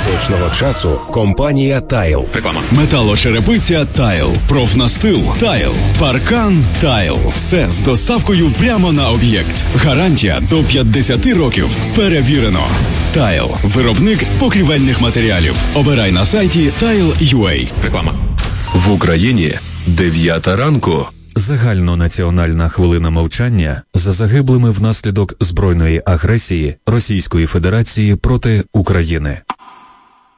точного часу компанія «Тайл». Реклама. Металочерепиця «Тайл», профнастил «Тайл», паркан «Тайл». Все з доставкою прямо на об'єкт. Гарантія до 50 років. Перевірено. «Тайл» – виробник покрівельних матеріалів. Обирай на сайті Tile.ua. Реклама. В Україні 9 ранку. Загальнонаціональна хвилина мовчання за загиблими внаслідок збройної агресії Російської Федерації проти України.